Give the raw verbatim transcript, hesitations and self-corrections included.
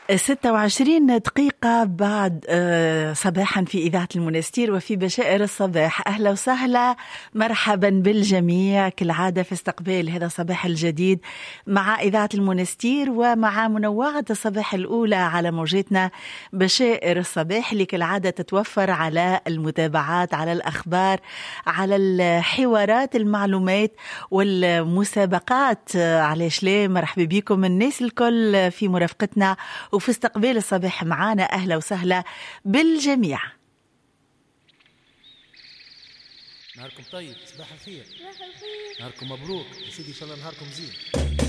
ستة وعشرين دقيقة بعد صباحا في إذاعة المنستير وفي بشائر الصباح. أهلا وسهلا، مرحبا بالجميع كالعادة في استقبال هذا الصباح الجديد مع إذاعة المنستير ومع منوعة الصباح الأولى على موجتنا بشائر الصباح اللي كالعادة تتوفر على المتابعات، على الأخبار، على الحوارات، المعلومات والمسابقات. علاش ليه؟ مرحبا بكم الناس الكل في مرافقتنا وفي استقبال الصباح معانا. أهلا وسهلا بالجميع. نهاركم طيب، صباح الخير، نهاركم مبروك يا سيدي، إن شاء الله نهاركم زين.